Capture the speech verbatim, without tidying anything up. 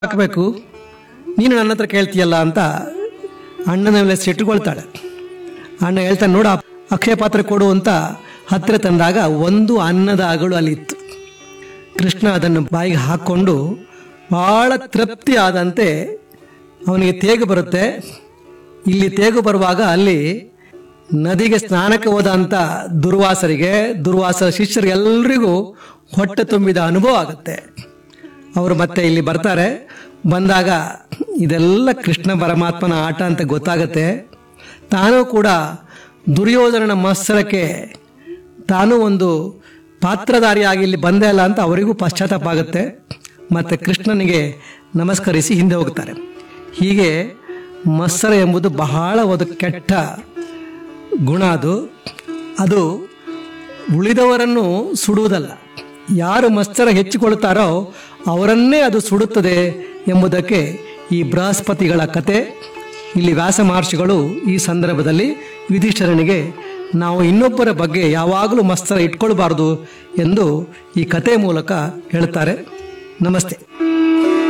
ಹಾಕಬೇಕು, ನೀನು ನನ್ನ ಹತ್ರ ಕೇಳ್ತೀಯಲ್ಲ ಅಂತ ಅಣ್ಣನ ಮೇಲೆ ಸಿಟ್ಟುಕೊಳ್ತಾಳೆ. ಅಣ್ಣ ಹೇಳ್ತಾನೆ, ನೋಡು ಅಕ್ಷಯ ಪಾತ್ರೆ ಕೊಡು ಅಂತ ಹತ್ತಿರ ತಂದಾಗ ಒಂದು ಅನ್ನದ ಅಗಳು ಅಲ್ಲಿತ್ತು. ಕೃಷ್ಣ ಅದನ್ನು ಬಾಯಿಗೆ ಹಾಕ್ಕೊಂಡು ಬಹಳ ತೃಪ್ತಿ ಆದಂತೆ ಅವನಿಗೆ ತೇಗು ಬರುತ್ತೆ. ಇಲ್ಲಿ ತೇಗು ಬರುವಾಗ ಅಲ್ಲಿ ನದಿಗೆ ಸ್ನಾನಕ್ಕೆ ಹೋದಂಥ ದುರ್ವಾಸರಿಗೆ, ದುರ್ವಾಸರ ಶಿಷ್ಯರಿಗೆಲ್ಲರಿಗೂ ಹೊಟ್ಟೆ ತುಂಬಿದ ಅನುಭವ ಆಗುತ್ತೆ. ಅವರು ಮತ್ತೆ ಇಲ್ಲಿ ಬರ್ತಾರೆ. ಬಂದಾಗ ಇದೆಲ್ಲ ಕೃಷ್ಣ ಪರಮಾತ್ಮನ ಆಟ ಅಂತ ಗೊತ್ತಾಗತ್ತೆ. ತಾನೂ ಕೂಡ ದುರ್ಯೋಧನನ ಮತ್ಸರಕ್ಕೆ ತಾನೂ ಒಂದು ಪಾತ್ರಧಾರಿಯಾಗಿ ಇಲ್ಲಿ ಬಂದೇ ಅಲ್ಲ ಅಂತ ಅವರಿಗೂ ಪಶ್ಚಾತ್ತಾಪ ಆಗುತ್ತೆ. ಮತ್ತು ಕೃಷ್ಣನಿಗೆ ನಮಸ್ಕರಿಸಿ ಹಿಂದೆ ಹೋಗ್ತಾರೆ. ಹೀಗೆ ಮತ್ಸರ ಎಂಬುದು ಬಹಳ ಒಂದು ಕೆಟ್ಟ ಗುಣ. ಅದು ಅದು ಉಳಿದವರನ್ನು ಸುಡುವುದಲ್ಲ, ಯಾರು ಮತ್ಸರ ಹೆಚ್ಚಿಕೊಳ್ಳುತ್ತಾರೋ ಅವರನ್ನೇ ಅದು ಸುಡುತ್ತದೆ ಎಂಬುದಕ್ಕೆ ಈ ಬೃಹಸ್ಪತಿಗಳ ಕತೆ. ಇಲ್ಲಿ ವ್ಯಾಸ ಮಹರ್ಷಿಗಳು ಈ ಸಂದರ್ಭದಲ್ಲಿ ಯುಧಿಷ್ಠಿರನಿಗೆ ನಾವು ಇನ್ನೊಬ್ಬರ ಬಗ್ಗೆ ಯಾವಾಗಲೂ ಮತ್ಸರ ಇಟ್ಕೊಳ್ಬಾರ್ದು ಎಂದು ಈ ಕಥೆಯ ಮೂಲಕ ಹೇಳ್ತಾರೆ. ನಮಸ್ತೆ.